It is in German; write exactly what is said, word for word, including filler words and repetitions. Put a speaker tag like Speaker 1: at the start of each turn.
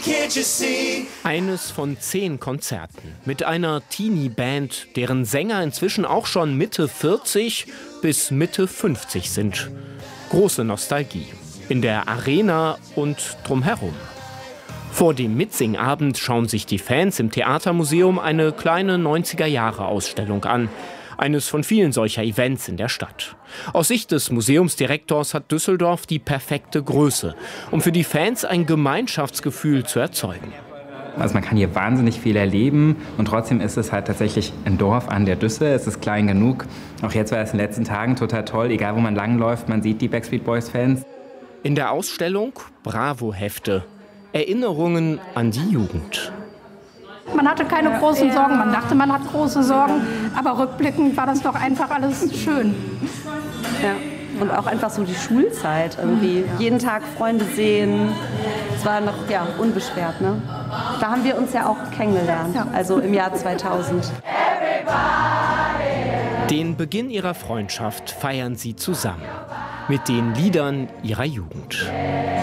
Speaker 1: Eines von zehn Konzerten mit einer Teenie-Band, deren Sänger inzwischen auch schon Mitte vierzig bis Mitte fünfzig sind. Große Nostalgie. In der Arena und drumherum. Vor dem Mitsingabend schauen sich die Fans im Theatermuseum eine kleine neunziger-Jahre-Ausstellung an. Eines von vielen solcher Events in der Stadt. Aus Sicht des Museumsdirektors hat Düsseldorf die perfekte Größe, um für die Fans ein Gemeinschaftsgefühl zu erzeugen.
Speaker 2: Also man kann hier wahnsinnig viel erleben und trotzdem ist es halt tatsächlich ein Dorf an der Düsse. Es ist klein genug. Auch jetzt war es in den letzten Tagen total toll. Egal wo man langläuft, man sieht die Backstreet Boys-Fans.
Speaker 1: In der Ausstellung Bravo-Hefte. Erinnerungen an die Jugend.
Speaker 3: Man hatte keine großen Sorgen, man dachte, man hat große Sorgen, aber rückblickend war das doch einfach alles schön.
Speaker 4: Ja. Und auch einfach so die Schulzeit irgendwie, jeden Tag Freunde sehen, es war noch ja, unbeschwert. Ne? Da haben wir uns ja auch kennengelernt, ja. Also im Jahr zweitausend.
Speaker 1: Den Beginn ihrer Freundschaft feiern sie zusammen mit den Liedern ihrer Jugend.